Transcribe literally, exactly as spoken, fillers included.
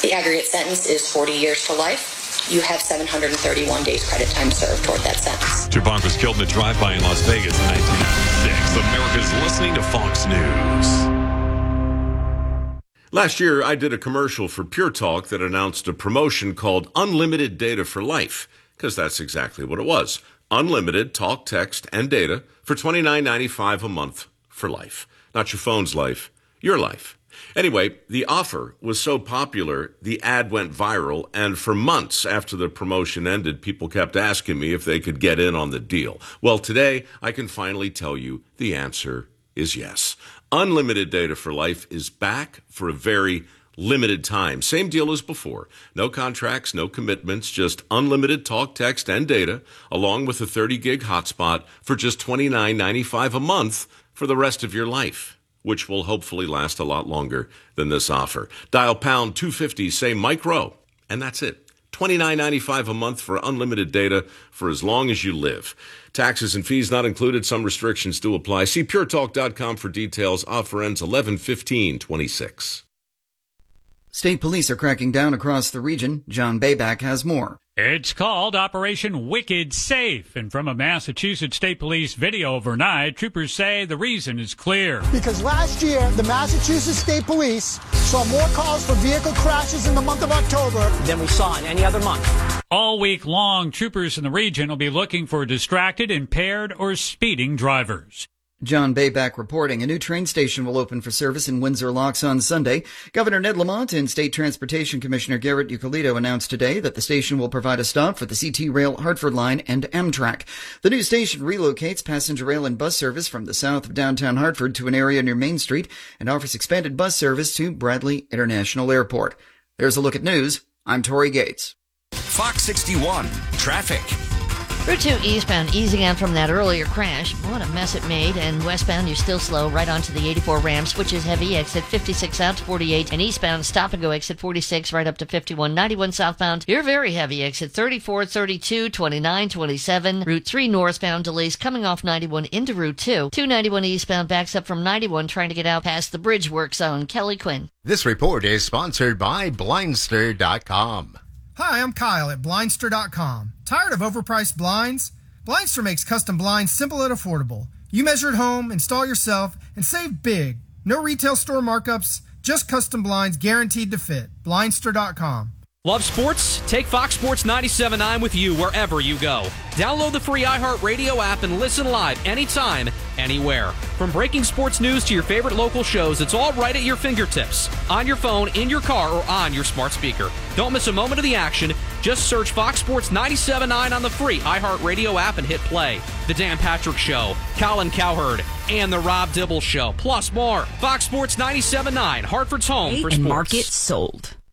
The aggregate sentence is forty years to life. You have seven hundred thirty-one days credit time served toward that sentence. Tupac was killed in a drive-by in Las Vegas in nineteen ninety-six. America's listening to Fox News. Last year, I did a commercial for Pure Talk that announced a promotion called Unlimited Data for Life, because that's exactly what it was. Unlimited talk, text, and data for twenty-nine ninety-five a month for life. Not your phone's life, your life. Anyway, the offer was so popular, the ad went viral, and for months after the promotion ended, people kept asking me if they could get in on the deal. Well, today, I can finally tell you the answer is yes. Unlimited Data for Life is back for a very limited time. Same deal as before. No contracts, no commitments, just unlimited talk, text, and data, along with a thirty gig hotspot for just twenty-nine ninety-five a month for the rest of your life, which will hopefully last a lot longer than this offer. Dial pound two fifty, say Mike Rowe, and that's it. twenty-nine ninety-five a month for unlimited data for as long as you live. Taxes and fees not included. Some restrictions do apply. See pure talk dot com for details. Offer ends eleven fifteen twenty-six. State police are cracking down across the region. John Bayback has more. It's called Operation Wicked Safe. And from a Massachusetts State Police video overnight, troopers say the reason is clear. Because last year, the Massachusetts State Police saw more calls for vehicle crashes in the month of October than we saw in any other month. All week long, troopers in the region will be looking for distracted, impaired, or speeding drivers. John Bayback reporting. A new train station will open for service in Windsor Locks on Sunday. Governor Ned Lamont and State Transportation Commissioner Garrett Eucalito announced today that the station will provide a stop for the C T Rail Hartford Line and Amtrak. The new station relocates passenger rail and bus service from the south of downtown Hartford to an area near Main Street and offers expanded bus service to Bradley International Airport. There's a look at news. I'm Tori Gates. Fox sixty-one Traffic. Route two eastbound easing out from that earlier crash. What a mess it made. And westbound, you're still slow right onto the eighty-four ramp. Switches heavy, exit fifty-six out to forty-eight. And eastbound, stop and go, exit forty-six right up to fifty-one. ninety-one southbound, you're very heavy, exit thirty-four, thirty-two, twenty-nine, twenty-seven. Route three northbound, delays coming off ninety-one into Route two. two ninety-one eastbound backs up from ninety-one, trying to get out past the bridge work zone. Kelly Quinn. This report is sponsored by Blindster dot com. Hi, I'm Kyle at Blindster dot com. Tired of overpriced blinds? Blindster makes custom blinds simple and affordable. You measure at home, install yourself, and save big. No retail store markups, just custom blinds guaranteed to fit. Blindster dot com. Love sports? Take Fox Sports ninety-seven point nine with you wherever you go. Download the free iHeartRadio app and listen live anytime, anywhere. From breaking sports news to your favorite local shows, it's all right at your fingertips. On your phone, in your car, or on your smart speaker. Don't miss a moment of the action. Just search Fox Sports ninety-seven point nine on the free iHeartRadio app and hit play. The Dan Patrick Show, Colin Cowherd, and The Rob Dibble Show, plus more. Fox Sports ninety-seven point nine, Hartford's home for sports. And market sold.